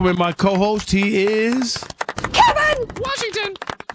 welcome in my co-host. He is Kevin Washington.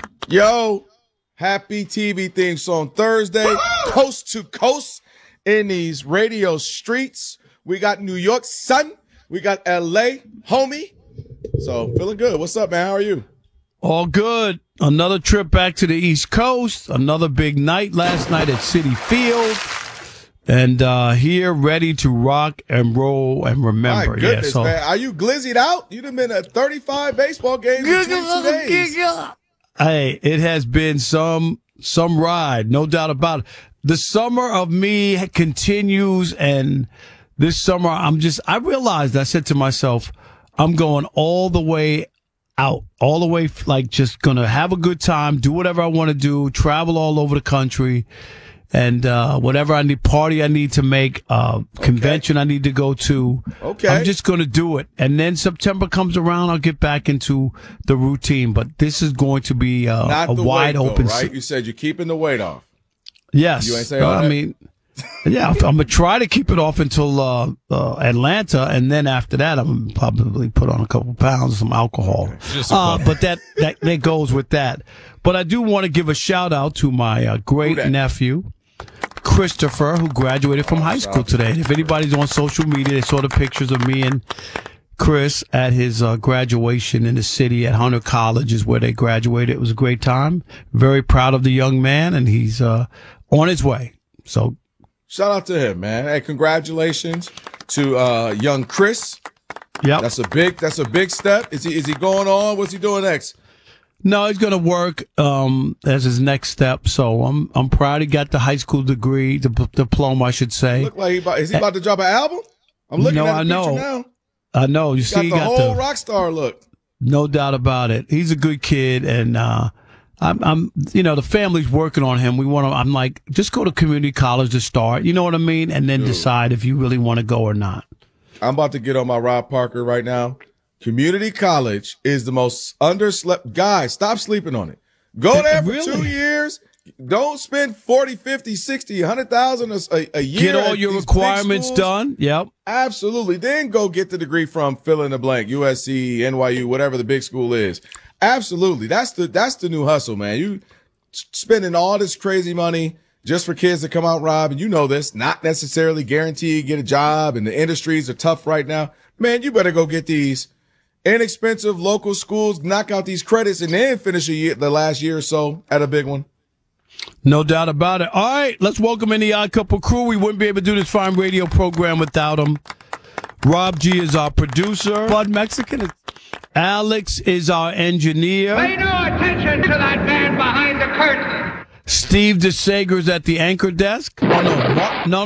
Yo, happy TV theme song Thursday, coast to coast in these radio streets. We got New York, son. We got LA, homie. So feeling good. What's up, man? How are you? all good. Another trip back to the East Coast. Another big night last night at Citi Field. And here, ready to rock and roll and remember. My goodness, man. Are you glizzied out? You done been at 35 baseball games in 22 days. Hey, it has been some ride, no doubt about it. The summer of me continues, and this summer I realized, I said to myself, I'm going all the way out, all the way, like just going to have a good time, do whatever I want to do, travel all over the country. And whatever I need, party I need to make, convention I need to go to. Okay. I'm just going to do it. And then September comes around, I'll get back into the routine. But this is going to be a wide open. Right? You said you're keeping the weight off. Yes. You ain't saying all that? I mean, yeah, I'm going to try to keep it off until Atlanta. And then after that, I'm going to probably put on a couple pounds of some alcohol. But that goes with that. But I do want to give a shout out to my great nephew, Christopher, who graduated from high school today. And if anybody's on social media, they saw the pictures of me and Chris at his graduation in the city at Hunter College is where they graduated. It was a great time. Very proud of the young man, and he's on his way. So shout out to him, man. Hey, congratulations to young Chris. Yeah, that's a big step. Is he going on? What's he doing next? No, he's going to work as his next step. So I'm proud he got the high school degree, the diploma, I should say. Look like is he about to drop an album? I'm looking at the picture now. I know. You see, he got the whole rock star look. No doubt about it. He's a good kid, and I'm the family's working on him. I'm like, just go to community college to start. You know what I mean, and then decide if you really want to go or not. I'm about to get on my Rob Parker right now. Community college is the most underslept. Guys, stop sleeping on it. Go there for 2 years. Don't spend 40, 50, 60, 100,000 a year. Get all your requirements done. Yep. Absolutely. Then go get the degree from fill in the blank, USC, NYU, whatever the big school is. Absolutely. That's the new hustle, man. You spending all this crazy money just for kids to come out, Rob, and you know this, not necessarily guaranteed get a job, and the industries are tough right now. Man, you better go get these inexpensive local schools, knock out these credits, and then finish the last year or so at a big one. No doubt about it. All right, let's welcome in the Odd Couple crew. We wouldn't be able to do this fine radio program without them. Rob G is our producer. Bud Mexican. Alex is our engineer. Pay no attention to that man behind the curtain. Steve DeSager's at the anchor desk. Oh, no.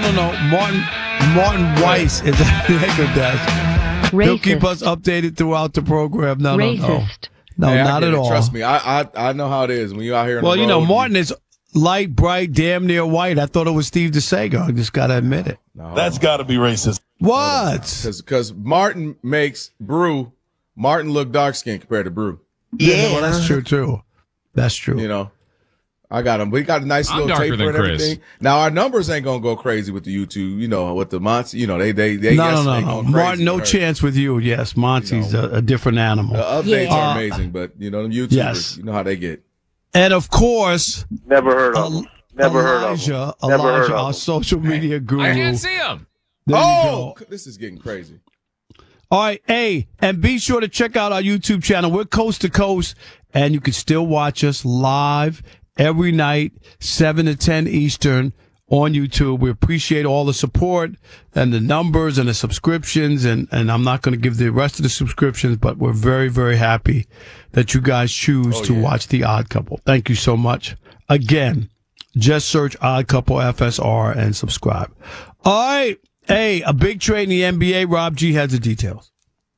Martin Weiss is at the anchor desk. Racist. He'll keep us updated throughout the program. No, Racist. No, hey, not at all. Trust me, I know how it is when you're out here on the road. road. Martin is light, bright, damn near white. I thought it was Steve DeSager. I just got to admit it. No. That's got to be racist. What? Because Martin makes Martin look dark-skinned compared to Brew. Yeah. Well, that's true, too. That's true. You know. I got him. We got a nice little taper and everything. Now our numbers ain't gonna go crazy with the YouTube. You know, with the Monty. You know, they. No. Martin, no chance with you. Yes, Monty's a different animal. The updates are amazing, but you know them YouTubers. You know how they get. And of course, never heard of him. Elijah, our social media guru. I can't see him. This is getting crazy. All right, hey, and be sure to check out our YouTube channel. We're coast to coast, and you can still watch us live every night, 7 to 10 Eastern on YouTube. We appreciate all the support and the numbers and the subscriptions. And I'm not going to give the rest of the subscriptions, but we're very, very happy that you guys choose to watch The Odd Couple. Thank you so much. Again, just search Odd Couple FSR and subscribe. All right. Hey, a big trade in the NBA. Rob G has the details.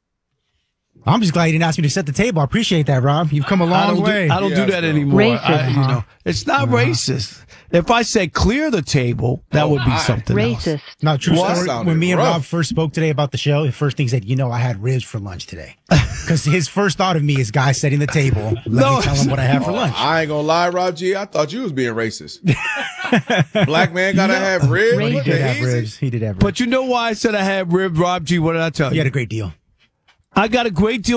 I'm just glad you didn't ask me to set the table. I appreciate that, Rob. You've come a long way. I don't do that anymore. Racist, it's not racist. If I said clear the table, that would be something racist. else. No, true story. When me and rough. Rob first spoke today about the show, the first thing he said, I had ribs for lunch today. Because his first thought of me is guy setting the table. Let me tell him what I had for lunch. I ain't gonna lie, Rob G. I thought you was being racist. Black man gotta have ribs. He did have ribs. He did have ribs. But you know why I said I had ribs, Rob G? What did I tell you? You had a great deal. I got a great deal.